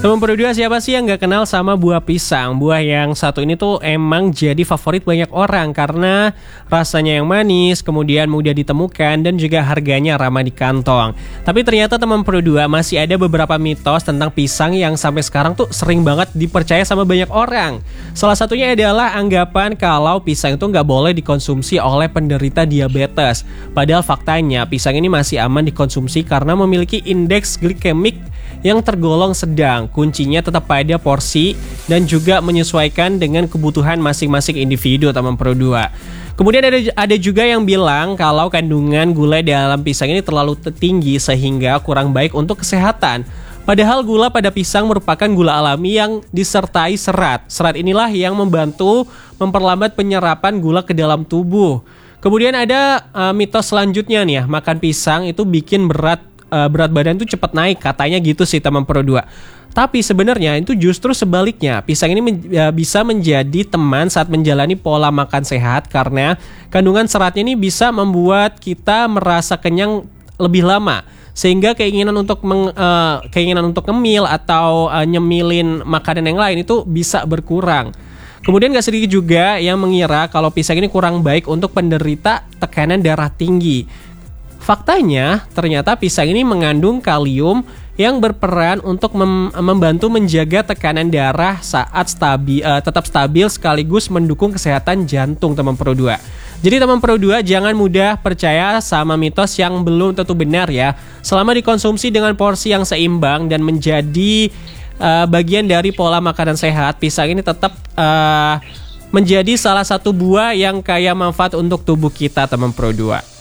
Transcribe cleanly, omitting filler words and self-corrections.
Teman Pro 2, siapa sih yang nggak kenal sama buah pisang? Buah yang satu ini tuh emang jadi favorit banyak orang karena rasanya yang manis, kemudian mudah ditemukan, dan juga harganya ramah di kantong. Tapi ternyata teman Pro 2 masih ada beberapa mitos tentang pisang yang sampai sekarang tuh sering banget dipercaya sama banyak orang. Salah satunya adalah anggapan kalau pisang itu nggak boleh dikonsumsi oleh penderita diabetes. Padahal faktanya pisang ini masih aman dikonsumsi karena memiliki indeks glikemik yang tergolong sedang. Kuncinya tetap pada porsi dan juga menyesuaikan dengan kebutuhan masing-masing individu, teman Pro 2. Kemudian ada juga yang bilang kalau kandungan gula dalam pisang ini terlalu tinggi sehingga kurang baik untuk kesehatan. Padahal gula pada pisang merupakan gula alami yang disertai serat. Serat inilah yang membantu memperlambat penyerapan gula ke dalam tubuh. Kemudian ada mitos selanjutnya nih ya, makan pisang itu bikin berat badan tuh cepat naik, katanya gitu sih teman Pro 2. Tapi sebenarnya itu justru sebaliknya. Pisang ini bisa menjadi teman saat menjalani pola makan sehat karena kandungan seratnya ini bisa membuat kita merasa kenyang lebih lama, sehingga keinginan untuk ngemil atau nyemilin makanan yang lain itu bisa berkurang. Kemudian gak sedikit juga yang mengira kalau pisang ini kurang baik untuk penderita tekanan darah tinggi. Faktanya, ternyata pisang ini mengandung kalium yang berperan untuk membantu menjaga tekanan darah saat tetap stabil sekaligus mendukung kesehatan jantung, teman Pro 2. Jadi teman Pro 2, jangan mudah percaya sama mitos yang belum tentu benar ya. Selama dikonsumsi dengan porsi yang seimbang dan menjadi bagian dari pola makanan sehat, pisang ini tetap menjadi salah satu buah yang kaya manfaat untuk tubuh kita, teman Pro 2.